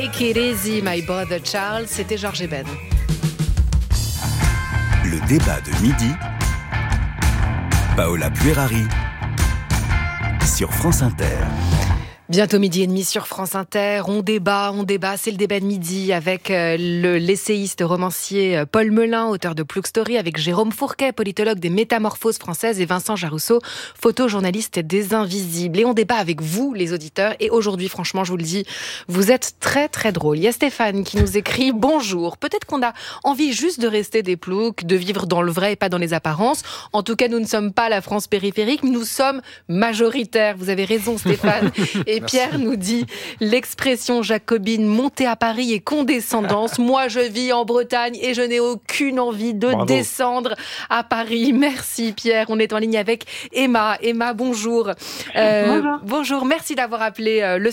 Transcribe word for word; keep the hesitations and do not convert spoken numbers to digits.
Take it easy, my brother Charles, c'était Georges Eben. Le débat de midi, Paola Puerari, sur France Inter. Bientôt midi et demi sur France Inter, on débat, on débat, c'est le débat de midi avec le, l'essayiste romancier Paul Melun, auteur de Ploug Story, avec Jérôme Fourquet, politologue des Métamorphoses françaises, et Vincent Jarousseau, photojournaliste des Invisibles. Et on débat avec vous, les auditeurs, et aujourd'hui, franchement, je vous le dis, vous êtes très très drôles. Il y a Stéphane qui nous écrit « Bonjour, peut-être qu'on a envie juste de rester des ploucs, de vivre dans le vrai et pas dans les apparences. En tout cas, nous ne sommes pas la France périphérique, nous sommes majoritaires. » Vous avez raison, Stéphane. Et Pierre nous dit l'expression jacobine montée à Paris et condescendance. Moi, je vis en Bretagne et je n'ai aucune envie de Bravo. descendre à Paris. Merci Pierre. On est en ligne avec Emma. Emma, bonjour. Euh, bonjour. Bonjour. Merci d'avoir appelé euh, le